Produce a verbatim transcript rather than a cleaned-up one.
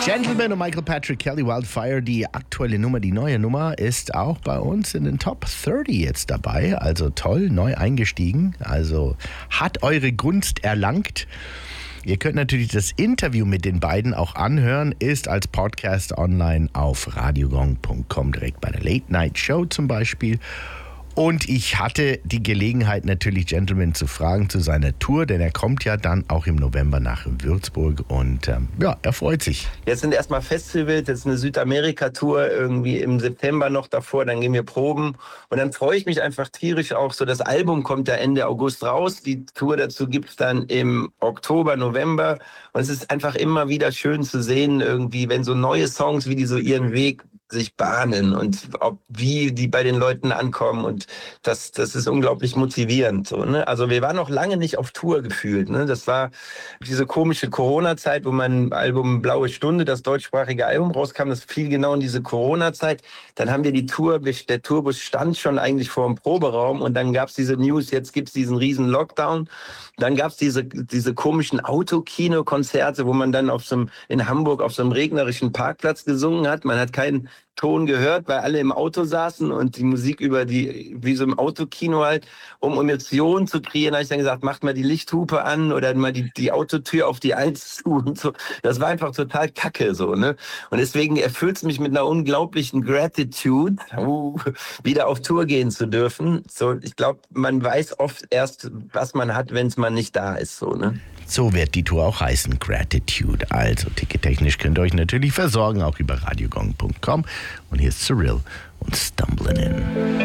Gentleman und Michael Patrick Kelly, Wildfire, die aktuelle Nummer, die neue Nummer ist auch bei uns in den Top dreißig jetzt dabei. Also toll, neu eingestiegen. Also hat eure Gunst erlangt. Ihr könnt natürlich das Interview mit den beiden auch anhören, ist als Podcast online auf radiogong punkt com, direkt bei der Late Night Show zum Beispiel. Und ich hatte die Gelegenheit natürlich Gentleman zu fragen zu seiner Tour, denn er kommt ja dann auch im November nach Würzburg und ähm, ja, er freut sich. Jetzt sind erstmal Festivals, jetzt eine Südamerika-Tour irgendwie im September noch davor, dann gehen wir proben und dann freue ich mich einfach tierisch auch so. Das Album kommt ja Ende August raus, die Tour dazu gibt's dann im Oktober, November und es ist einfach immer wieder schön zu sehen irgendwie, wenn so neue Songs, wie die so ihren Weg sich bahnen und ob, wie die bei den Leuten ankommen und das, das ist unglaublich motivierend. So, ne? Also wir waren noch lange nicht auf Tour gefühlt. Ne? Das war diese komische Corona-Zeit, wo mein Album Blaue Stunde, das deutschsprachige Album rauskam, das fiel genau in diese Corona-Zeit. Dann haben wir die Tour, der Tourbus stand schon eigentlich vor dem Proberaum und dann gab's diese News, jetzt gibt's diesen riesen Lockdown. Dann gab's diese, diese komischen Autokino-Konzerte, wo man dann auf so einem, in Hamburg auf so einem regnerischen Parkplatz gesungen hat. Man hat keinen Ton gehört, weil alle im Auto saßen und die Musik über die, wie so im Autokino halt, um Emotionen zu kreieren, habe ich dann gesagt, macht mal die Lichthupe an oder mal die, die Autotür auf die Eins zu und so. Das war einfach total kacke, so, ne? Und deswegen erfüllt es mich mit einer unglaublichen Gratitude, uh, wieder auf Tour gehen zu dürfen. So, ich glaube, man weiß oft erst, was man hat, wenn es mal nicht da ist, so, ne? So wird die Tour auch heißen, Gratitude. Also tickettechnisch könnt ihr euch natürlich versorgen, auch über radiogong punkt com. Und hier ist Cyril und Stumbling In.